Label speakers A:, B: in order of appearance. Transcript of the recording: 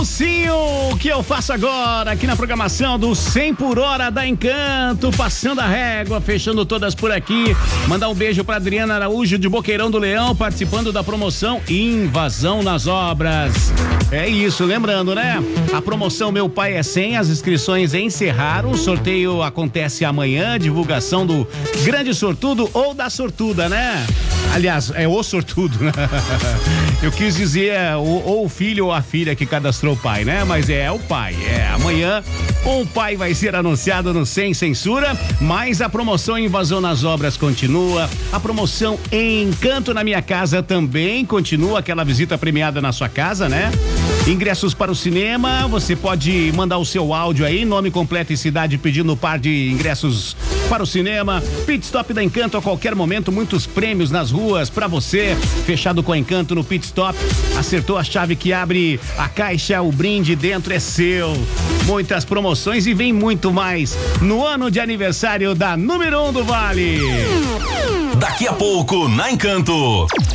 A: Lucinho, o que eu faço agora aqui na programação do 100 por hora da Encanto, passando a régua, fechando todas por aqui. Mandar um beijo pra Adriana Araújo de Boqueirão do Leão, participando da promoção Invasão nas Obras. É isso, lembrando, né? A promoção Meu Pai é 100, as inscrições encerraram, o sorteio acontece amanhã, divulgação do grande sortudo ou da sortuda, né? Aliás, é o sortudo, né? Eu quis dizer ou o filho ou a filha que cadastrou o pai, né? Mas é o pai, amanhã o pai vai ser anunciado no Sem Censura, mas a promoção Invasão nas Obras continua, a promoção Encanto na Minha Casa também continua, aquela visita premiada na sua casa, né? Ingressos para o cinema, você pode mandar o seu áudio aí, nome completo e cidade pedindo um par de ingressos para o cinema. Pit Stop da Encanto a qualquer momento, muitos prêmios nas ruas para você. Fechado com a Encanto no Pit Stop. Acertou a chave que abre a caixa, o brinde dentro é seu. Muitas promoções e vem muito mais no ano de aniversário da número 1 do Vale.
B: Daqui a pouco na Encanto.